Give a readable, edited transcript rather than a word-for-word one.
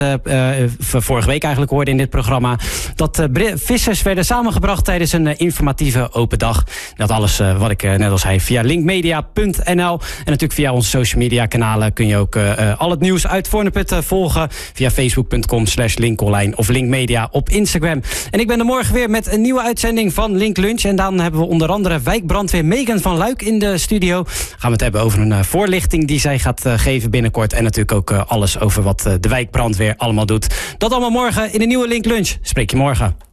vorige week eigenlijk hoorde in dit programma, dat vissers werden samengebracht tijdens een informatieve open dag. Dat alles, wat ik net al zei, via linkmedia.nl. En natuurlijk via onze social media kanalen kun je ook al het nieuws uit Voorne-Put volgen. Via facebook.com/linkonline of linkmedia op Instagram. En ik ben er morgen weer met een nieuwe uitzending van Link Lunch. En dan hebben we onder andere wijkbrandweer Megan van Luik in de studio. Gaan we het hebben over een voorlichting die zij gaat geven binnenkort. En natuurlijk ook alles over wat de wijkbrandweer allemaal doet. Dat allemaal morgen in de nieuwe Link Lunch. Spreek je morgen.